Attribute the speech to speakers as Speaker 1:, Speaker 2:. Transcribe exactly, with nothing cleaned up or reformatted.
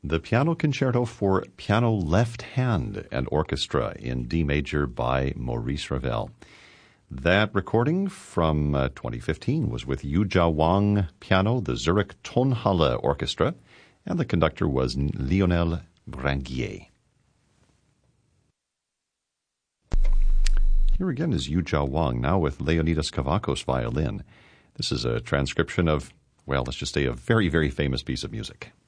Speaker 1: the Piano Concerto for Piano Left Hand and Orchestra in D major by Maurice Ravel. That recording from uh, twenty fifteen was with Yujia Wang piano, the Zurich Tonhalle Orchestra, and the conductor was Lionel Grangier. Here again is Yujia Wang, now with Leonidas Kavakos violin. This is a transcription of, well, let's just say a very, very famous piece of music.